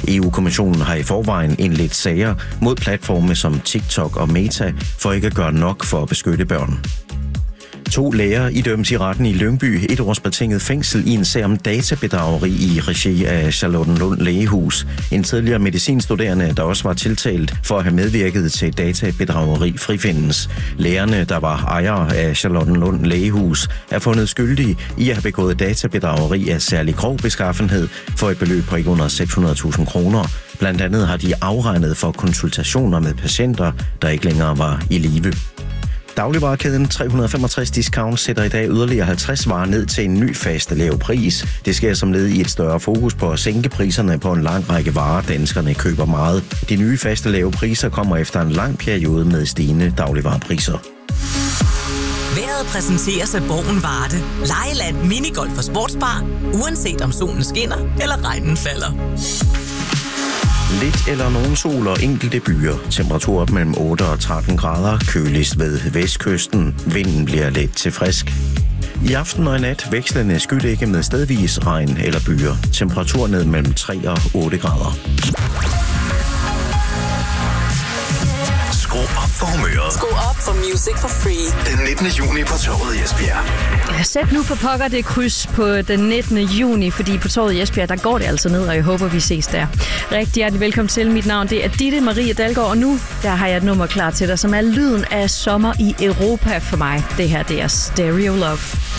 EU-kommissionen har i forvejen indledt sager mod platforme som TikTok og Meta for ikke at gøre nok for at beskytte børn. 2 læger idømmes i retten i Lyngby 1 års betinget fængsel i en sag om databedrageri i regi af Charlottenlund Lægehus. En tidligere medicinstuderende, der også var tiltalt for at have medvirket til databedrageri, frifindes. Lægerne, der var ejere af Charlottenlund Lægehus, er fundet skyldige i at have begået databedrageri af særlig grov beskaffenhed for et beløb på ikke under 600.000 kroner. Blandt andet har de afregnet for konsultationer med patienter, der ikke længere var i live. Dagligvarekæden 365 Discount sætter i dag yderligere 50 varer ned til en ny fast lav pris. Det sker som led i et større fokus på at sænke priserne på en lang række varer, danskerne køber meget. De nye faste lave priser kommer efter en lang periode med stigende dagligvarepriser. Vejret præsenteres af Borgen Varde. Lejeland, minigolf og sportsbar. Uanset om solen skinner eller regnen falder. Lidt eller nogen sol og enkelte byer. Temperatur op mellem 8 og 13 grader. Køligst ved vestkysten. Vinden bliver let til frisk. I aften og i nat vekslende skydække med stedvis regn eller byer. Temperatur ned mellem 3 og 8 grader. Skru op for humøret. Skru op for Music for Free. Den 19. juni på Torvet i Esbjerg. Ja, sæt nu for pokker det kryds på den 19. juni, fordi på Torvet i Esbjerg, der går det altså ned, og jeg håber, vi ses der. Rigtig hjertelig velkommen til. Mit navn det er Ditte Marie Dalgaard, og nu der har jeg et nummer klar til dig, som er lyden af sommer i Europa for mig. Det her, det er Stereo Love.